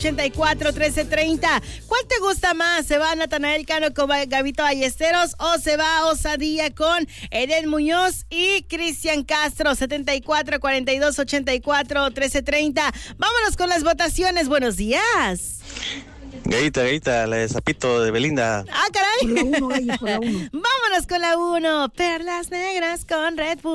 84-1330. ¿Cuál te gusta más? ¿Se va Natanael Cano con Gabito Ballesteros o se va Osadía con Eden Muñoz y Cristian Castro? 74-42-84-1330. Vámonos con las votaciones. Buenos días. Gallita, la de Zapito de Belinda. Ah, caray. Por la 1, Gallo, por la 1. Vámonos con la 1. Perlas negras con Red Bull.